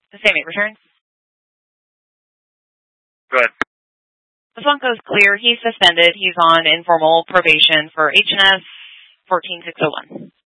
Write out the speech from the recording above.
Sammy, return. Go ahead. Funko's clear. He's suspended. He's on informal probation for HNS 14601.